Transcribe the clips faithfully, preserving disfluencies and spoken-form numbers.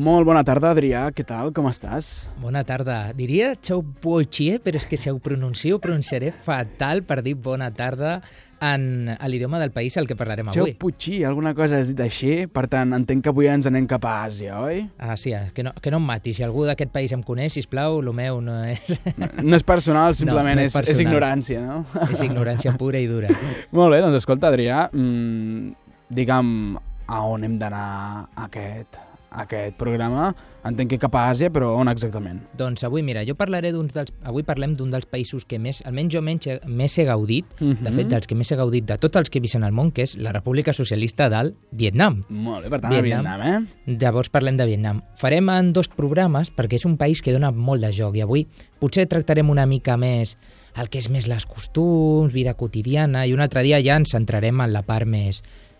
Molt bona tarda, Adrià. Què tal? Com estàs? Bona tarda. Diria Chau Puochie, però és que si ho pronuncio, ho pronunciaré fatal per dir bona tarda en l'idioma del país al que parlarem Chau avui. Puochie, alguna cosa has dit així? Per tant, entenc que avui ens anem cap a Àsia, oi? Ah, sí, que no, que no em mati. Si algú d'aquest país em coneix, sisplau, el meu no és... No és personal, simplement no, no és, és, personal. és ignorància, no? És ignorància pura i dura. Molt bé, doncs escolta, Adrià, mmm, digue'm a on hem d'anar aquest... aquest programa. Entenc que cap a Àsia, però on exactament? Doncs avui, mira, jo parlaré d'uns dels... Avui parlem d'un dels països que més, almenys jo menys, més he gaudit, uh-huh. de fet, dels que més he gaudit de tots els que he vist en el món, que és la República Socialista del Vietnam. Molt bé, per tant, Vietnam, a Vietnam, eh? Llavors parlem de Vietnam. Farem en dos programes, perquè és un país que dona molt de joc, i avui potser tractarem una mica més el que és més les costums, vida quotidiana, i un altre dia ja ens centrarem en la part més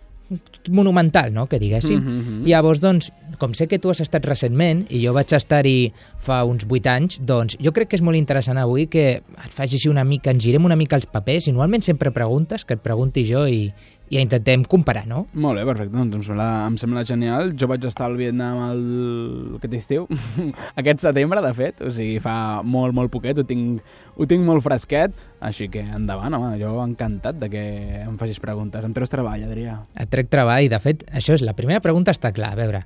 monumental, no?, que diguéssim. Mm-hmm. I llavors, doncs, com sé que tu has estat recentment i jo vaig estar-hi fa uns vuit anys, doncs jo crec que és molt interessant avui que et facis una mica, ens girem una mica els papers, i normalment sempre preguntes, que et pregunti jo i, i intentem comparar, no? Molt bé, perfecte, doncs em sembla, em sembla genial. Jo vaig estar al Vietnam el... aquest estiu, aquest setembre, de fet, o sigui, fa molt, molt poquet, ho tinc, ho tinc molt fresquet, així que endavant, home, jo encantat de que em facis preguntes. Em treus treball, Adrià. Et trec treball, de fet, això és, la primera pregunta està clar, a veure,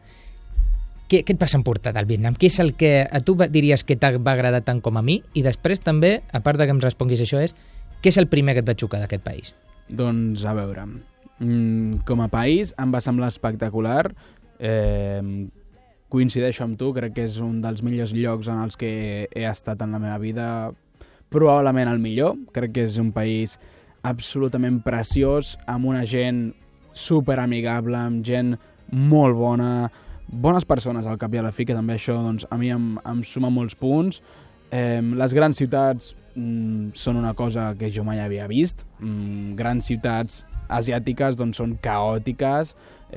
què, què et vas emportar del Vietnam? Què és el que a tu diries que t'ha va agradar tant com a mi? I després també, a part de que em responguis això, és què és el primer que et va xocar d'aquest país? Doncs, a veure, mm, com a país em va semblar espectacular, eh, coincideixo amb tu, crec que és un dels millors llocs en els que he estat en la meva vida, probablement el millor. Crec que és un país absolutament preciós, amb una gent superamigable, amb gent molt bona, bones persones al cap i a la fi, que també això doncs, a mi em, em suma molts punts. Eh, les grans ciutats mm, són una cosa que jo mai havia vist. Mm, grans ciutats asiàtiques doncs, són caòtiques,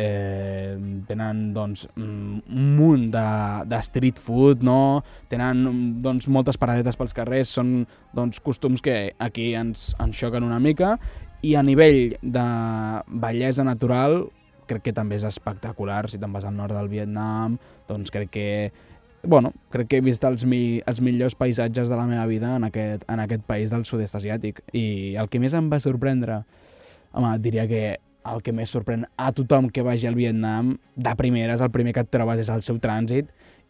eh, tenen doncs, un munt de, de street food, no? Tenen doncs, moltes paradetes pels carrers, són doncs, costums que aquí ens, ens xoquen una mica, i a nivell de bellesa natural crec que també és espectacular. Si te'n vas al nord del Vietnam, doncs crec que Bueno, crec que he vist els, mi, els millors paisatges de la meva vida en aquest, en aquest país del sud-est asiàtic. I el que més em va sorprendre, home, diria que el que més sorprèn a tothom que vagi al Vietnam, de primeres, el primer que et trobes és el seu trànsit,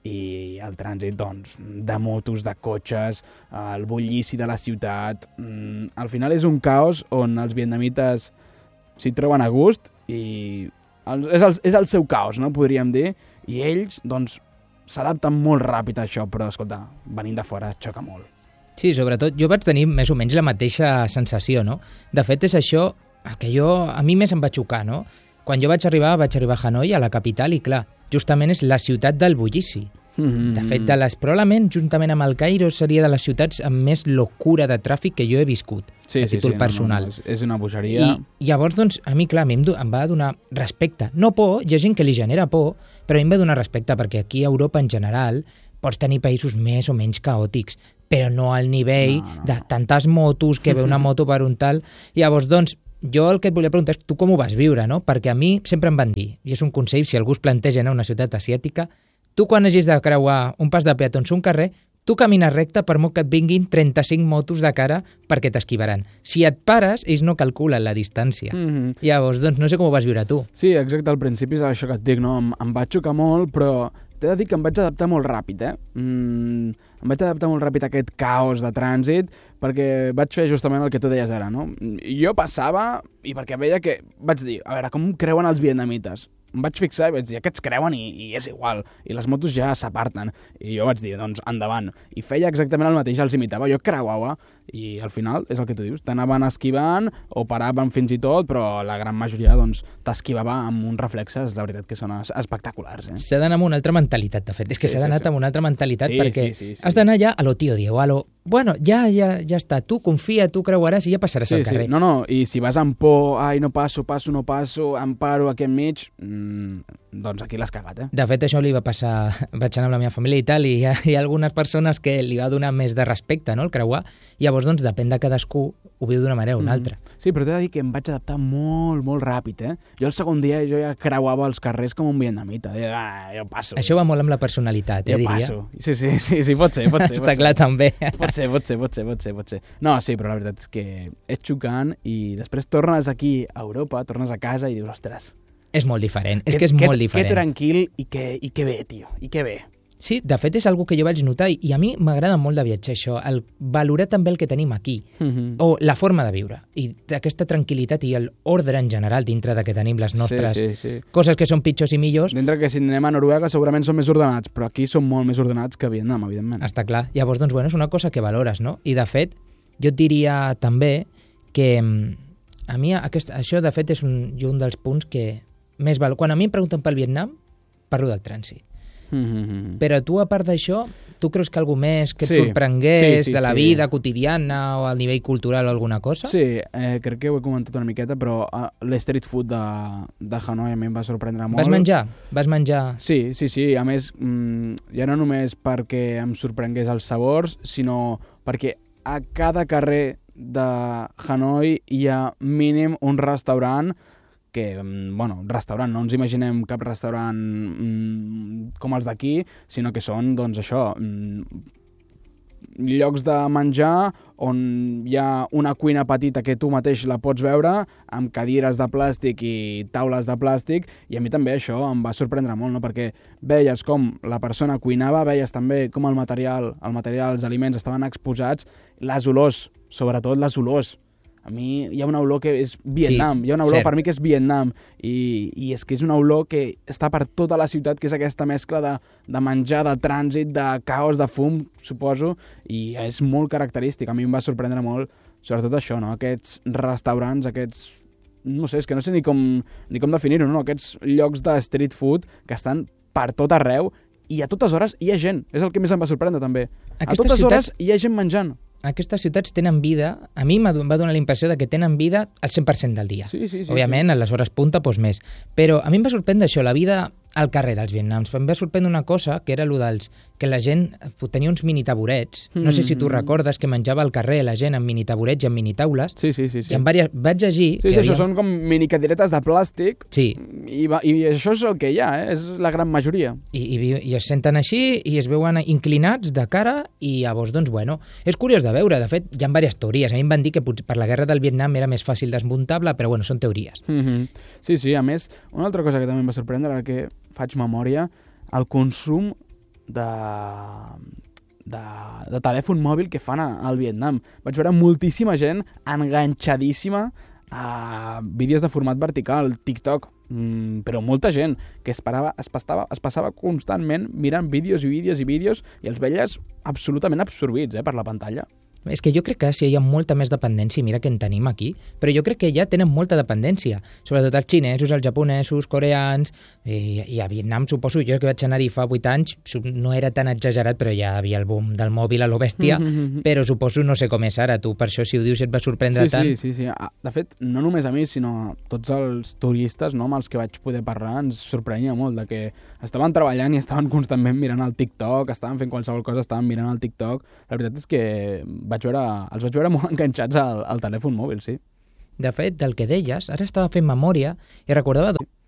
i el trànsit, doncs, de motos, de cotxes, el bullici de la ciutat. Mm, al final és un caos on els vietnamites s'hi troben a gust i el, és, el, és el seu caos, no?, podríem dir, i ells, doncs, s'adapten molt ràpid a això, però, escolta, venint de fora xoca molt. Sí, sobretot, jo vaig tenir més o menys la mateixa sensació, no? De fet, és això que jo, a mi més em va xocar, no? Quan jo vaig arribar, vaig arribar a Hanoi, a la capital, i clar, justament és la ciutat del bullici. Mm-hmm. De fet, de les, probablement, juntament amb el Cairo, seria de les ciutats amb més locura de tràfic que jo he viscut, sí, a títol sí, sí, personal. No, no, és una bogeria. I llavors, doncs, a mi, clar, a mi em, em va donar respecte. No por, hi ha gent que li genera por, però a mi em va donar respecte, perquè aquí a Europa, en general, pots tenir països més o menys caòtics, però no al nivell no, no. de tantes motos, que ve una moto per un tal. I llavors, doncs, jo el que et volia preguntar és tu com ho vas viure, no? Perquè a mi sempre em van dir, i és un consell, si algú es planteja anar a una ciutat asiàtica, tu quan hagis de creuar un pas de peatons o un carrer, tu camines recte per molt que et vinguin trenta-cinc motos de cara perquè t'esquivaran. Si et pares, ells no calculen la distància. Mm-hmm. Llavors, doncs, no sé com ho vas viure tu. Sí, exacte, al principi és això que et dic, no? Em, em va xocar molt, però t'he de dir que em vaig adaptar molt ràpid, eh? Mm, em vaig adaptar molt ràpid a aquest caos de trànsit, perquè vaig fer justament el que tu deies ara, no? Jo passava, i perquè veia que... Vaig dir, a veure, com creuen els vietnamites? Em vaig fixar i vaig dir, aquests creuen i, i és igual, i les motos ja s'aparten. I jo vaig dir, doncs, endavant. I feia exactament el mateix, els imitava, jo creuava, i al final, és el que tu dius, t'anaven esquivant o paraven fins i tot, però la gran majoria, doncs, t'esquivava amb uns reflexes, la veritat que són espectaculars, eh? S'ha d'anar amb una altra mentalitat, de fet, és que sí, s'ha d'anar sí, sí. amb una altra mentalitat, sí, perquè sí, sí, sí. has d'anar ja a lo tío Diego, a lo... Bueno, ja, ja, ja està, tu confia, tu creuaràs i ja passaràs sí, al carrer. Sí. No, no, i si vas amb por, ai, no passo, passo, no passo, em paro aquí enmig, mmm, doncs aquí l'has cagat, eh? De fet, això li va passar... Vaig anar amb la meva família i tal, i hi ha, hi ha algunes persones que li va donar més de respecte, no?, el creuar. Llavors, doncs, depèn de cadascú, ho viu d'una manera o una altra. Mm. Sí, però t'he de dir que em vaig adaptar molt, molt ràpid, eh? Jo el segon dia jo ja creuava els carrers com un vietnamita. Deia, ah, jo passo. Això va molt amb la personalitat, eh, jo diria. passo. Sí, sí, sí, sí, pot ser, pot ser. Està pot clar, ser. també. Pot ser, pot ser, pot ser, pot ser, pot ser. No, sí, però la veritat és que és xocant i després tornes aquí a Europa, tornes a casa i dius, ostres... És molt diferent, és que, que és que, molt diferent. Que tranquil i que, i que bé, tio, i que bé. Sí, de fet és algo que jo vaig notar i a mi m'agrada molt de viatjar això, el valorar també el que tenim aquí, Mm-hmm. o la forma de viure, i aquesta tranquil·litat i l'ordre en general dintre de que tenim les nostres sí, sí, sí. coses que són pitjors i millors. Dintre que si anem a Noruega segurament són més ordenats, però aquí són molt més ordenats que a Vietnam, evidentment. Està clar. Llavors, doncs, bueno, és una cosa que valores, no? I, de fet, jo et diria també que a mi aquest, això, de fet, és un, jo un dels punts que més val. Quan a mi em pregunten pel Vietnam, parlo del trànsit. Mm-hmm. Però tu, a part d'això, tu creus que algú més que et Sí, sorprengués sí, sí, de la sí. vida quotidiana o al nivell cultural o alguna cosa? Sí, eh, crec que ho he comentat una miqueta, però uh, l'street food de, de Hanoi a mi em va sorprendre molt. Vas menjar? Vas menjar? Sí, sí, sí. A més, mm, ja no només perquè em sorprengués els sabors, sinó perquè a cada carrer de Hanoi hi ha mínim un restaurant que, bueno, restaurant, no ens imaginem cap restaurant mm, com els d'aquí, sinó que són, doncs, això, mm, llocs de menjar on hi ha una cuina petita que tu mateix la pots veure, amb cadires de plàstic i taules de plàstic, i a mi també això em va sorprendre molt, no? Perquè veies com la persona cuinava, veies també com el material, el material, els aliments estaven exposats, les olors, sobretot les olors. A mi hi ha una olor que és Vietnam, Sí, hi ha una olor cert. per mi que és Vietnam, i, i és que és una olor que està per tota la ciutat, que és aquesta mescla de, de menjar, de trànsit, de caos, de fum, suposo, i és molt característic. A mi em va sorprendre molt, sobretot això, no? Aquests restaurants, aquests... no sé, és que no sé ni com, ni com definir-ho, no? Aquests llocs de street food que estan per tot arreu i a totes hores hi ha gent. És el que més em va sorprendre, també. Aquestes a totes ciutats- hores hi ha gent menjant. Aquestes ciutats tenen vida, a mi m'ha do- va donar la impressió de que tenen vida al cent per cent del dia. Sí, sí, sí. Òbviament, a les hores punta, doncs més. Però a mi em va sorprendre això, la vida al carrer dels vietnams. Em va sorprendre una cosa, que era allò dels... que la gent tenia uns mini taburets. No sé si tu Mm. recordes que menjava al carrer la gent amb mini taburets i amb mini taules. Sí, sí, sí. sí. I en vàries... vaig llegir... Sí, sí, que això havia... són com minicadiretes de plàstic Sí, i, va, i això és el que hi ha, eh? És la gran majoria. i, i, vi- i es senten així i es veuen inclinats de cara i llavors, doncs, bueno, és curiós de veure. De fet, hi ha diverses teories. A mi em van dir que potser per la guerra del Vietnam era més fàcil desmuntable, però bueno, són teories. Mm -hmm. Sí, sí, a més, una altra cosa que també em va sorprendre, ara que faig memòria, el consum de, de, de telèfon mòbil que fan a, al Vietnam. Vaig veure moltíssima gent enganxadíssima a vídeos de format vertical, TikTok, mm, però molta gent que es, parava, es, passava, es passava constantment mirant vídeos i vídeos i vídeos i els veies absolutament absorbits eh, per la pantalla. És que jo crec que a Àsia hi ha molta més dependència, i mira que en tenim aquí, però jo crec que ja tenen molta dependència, sobretot els xinesos, els japonesos, coreans, i, i a Vietnam suposo, jo que vaig anar-hi fa vuit anys, su- no era tan exagerat, però ja havia el boom del mòbil a lo bèstia, Mm -hmm. però suposo, no sé com és ara, tu per això si ho dius et va sorprendre Sí, tant. sí, sí, sí. Ah, de fet, no només a mi, sinó a tots els turistes, no, amb els que vaig poder parlar, ens sorprenia molt de que estaven treballant i estaven constantment mirant el TikTok, estaven fent qualsevol cosa, estaven mirant el TikTok. La veritat és que vaig veure, els vaig veure molt enganxats al, al telèfon mòbil, sí. De fet, del que deies, ara estava fent memòria i recordava